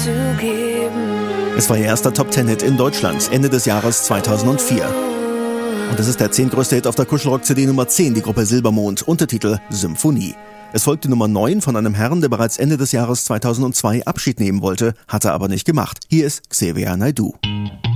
Es war ihr erster Top-10-Hit in Deutschland, Ende des Jahres 2004. Und es ist der 10. größte Hit auf der Kuschelrock-CD Nummer 10, die Gruppe Silbermond, Untertitel Symphonie. Es folgte Nummer 9 von einem Herrn, der bereits Ende des Jahres 2002 Abschied nehmen wollte, hatte aber nicht gemacht. Hier ist Xavier Naidoo.